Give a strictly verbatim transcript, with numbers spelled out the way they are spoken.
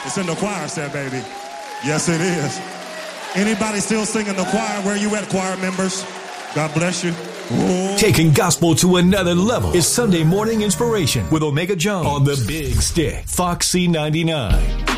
It's in the choir set, baby. Yes, it is. Anybody still singing the choir? Where you at, choir members? God bless you. Whoa. Taking gospel to another level is Sunday Morning Inspiration with Omega Jones on the Big Stick, Fox C ninety-nine.